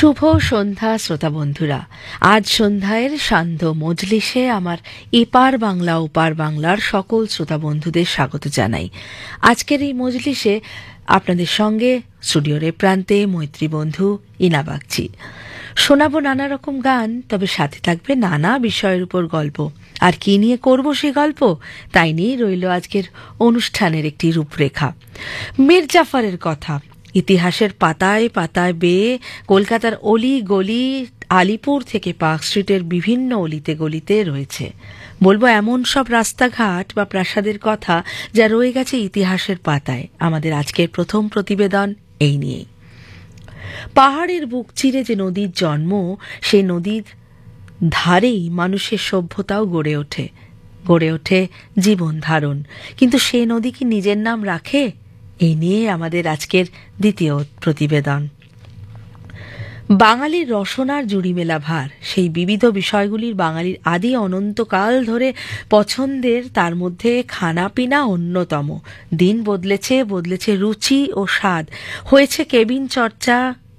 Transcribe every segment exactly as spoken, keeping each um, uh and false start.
শুভ সন্ধ্যা শ্রোতা বন্ধুরা, আজ সন্ধ্যায়ের সান্ধ্য মজলিসে আমার এপার বাংলা ওপার বাংলার সকল শ্রোতা বন্ধুদের স্বাগত জানাই। আজকের এই মজলিসে আপনাদের সঙ্গে স্টুডিওর এ প্রান্তে মৈত্রী বন্ধু ইনা বাগচি। শোনাবো নানা রকম গান, তবে সাথে থাকবে নানা বিষয়ের উপর গল্প। আর কি নিয়ে করব সে গল্প, তাই নিয়ে রইল আজকের অনুষ্ঠানের একটি রূপরেখা। মীর জাফরের কথা ইতিহাসের পাতায় পাতায় বেয়ে কলকাতার অলি গলি, আলিপুর থেকে পার্ক স্ট্রিটের বিভিন্ন অলিতে গলিতে রয়েছে। বলবো এমন সব রাস্তাঘাট বা প্রাসাদের কথা যা রয়ে গেছে ইতিহাসের পাতায়। আমাদের আজকের প্রথম প্রতিবেদন এই নিয়েই। পাহাড়ের বুক চিরে যে নদীর জন্ম, সেই নদীর ধারেই মানুষের সভ্যতাও গড়ে ওঠে, গড়ে ওঠে জীবন ধারণ। কিন্তু সে নদী কি নিজের নাম রাখে? এই নিয়ে আমাদের আজকের দ্বিতীয় প্রতিবেদন। বাঙালির রসনার জুড়িমেলা ভার, সেই বিবিধ বিষয়গুলির বাঙালির আদি অনন্তকাল ধরে পছন্দের, তার মধ্যে খানাপিনা অন্যতম। দিন বদলেছে, বদলেছে রুচি ও স্বাদ, হয়েছে কেবিন চর্চা,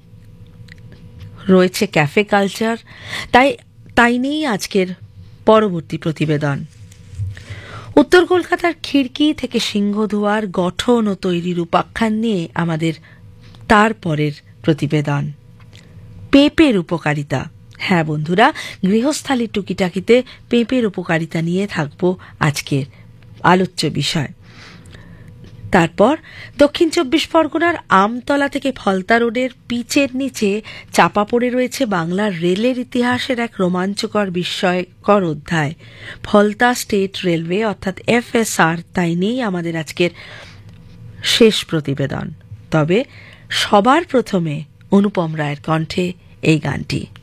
রয়েছে ক্যাফে কালচার। তাই তাই নিয়েই আজকের পরবর্তী প্রতিবেদন। উত্তর কলকাতার খিড়কি থেকে সিংহদুয়ার গঠন ও তৈরির উপাখ্যান নিয়ে আমাদের তারপরের প্রতিবেদন। পেঁপের উপকারিতা। হ্যাঁ বন্ধুরা, গৃহস্থালির টুকিটাকিতে পেঁপের উপকারিতা নিয়ে থাকবো আজকের আলোচ্য বিষয়। তারপর দক্ষিণ চব্বিশ পরগনার আমতলা থেকে ফলতা রোডের পিচের নিচে চাপা পড়ে রয়েছে বাংলার রেলের ইতিহাসের এক রোমাঞ্চকর বিস্ময়কর অধ্যায়, ফলতা স্টেট রেলওয়ে অর্থাৎ এফ এস আর। তাই নিয়েই আমাদের আজকের শেষ প্রতিবেদন। তবে সবার প্রথমে অনুপম রায়ের কণ্ঠে এই গানটি।